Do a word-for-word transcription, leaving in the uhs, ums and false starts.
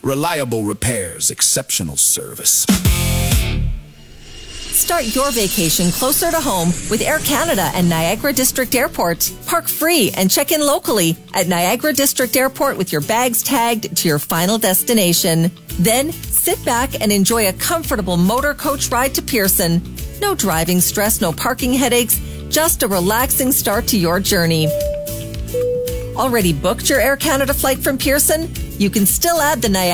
Reliable repairs, exceptional service. Start your vacation closer to home with Air Canada and Niagara District Airport. Park free and check in locally at Niagara District Airport with your bags tagged to your final destination. Then sit back and enjoy a comfortable motor coach ride to Pearson. No driving stress, no parking headaches, just a relaxing start to your journey. Already booked your Air Canada flight from Pearson? You can still add the Niagara